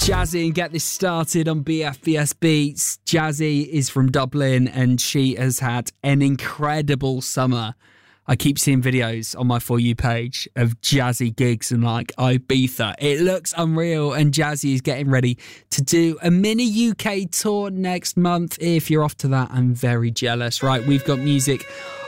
Jazzy and get this started on BFBS Beats. Jazzy is from Dublin and she has had an incredible summer. I keep seeing videos on my For You page of Jazzy gigs in like Ibiza. It looks unreal, and Jazzy is getting ready to do a mini UK tour next month. If you're off to that, I'm very jealous. Right, we've got music